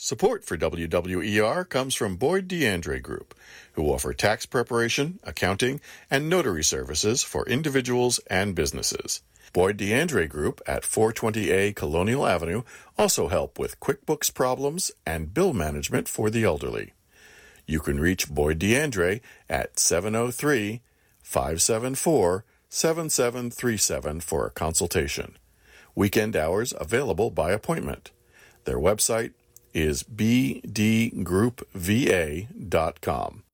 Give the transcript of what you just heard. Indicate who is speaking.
Speaker 1: Support for WWER comes from Boyd DeAndre Group, who offer tax preparation, accounting, and notary services for individuals and businesses. Boyd DeAndre Group at 420A Colonial Avenue also help with QuickBooks problems and bill management for the elderly. You can reach Boyd DeAndre at 703-574-7737 for a consultation. Weekend hours available by appointment. Their website is bdgroupva.com.